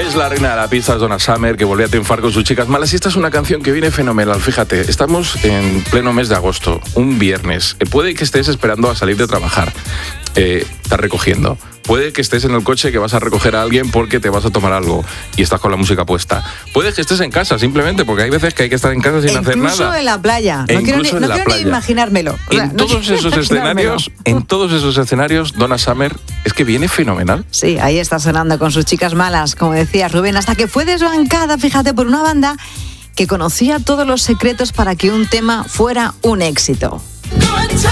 Es la reina de la pista, es Donna Summer, que volvió a triunfar con sus Chicas Malas. Y esta es una canción que viene fenomenal. Fíjate, estamos en pleno mes de agosto, un viernes. Puede que estés esperando a salir de trabajar. Estás recogiendo. Puede que estés en el coche que vas a recoger a alguien porque te vas a tomar algo y estás con la música puesta. Puede que estés en casa simplemente, porque hay veces que hay que estar en casa sin hacer nada. Incluso en la playa. No quiero ni imaginármelo. En todos esos escenarios, Donna Summer es que viene fenomenal. Sí, ahí está sonando con sus Chicas Malas, como decía Rubén, hasta que fue desbancada, fíjate, por una banda que conocía todos los secretos para que un tema fuera un éxito.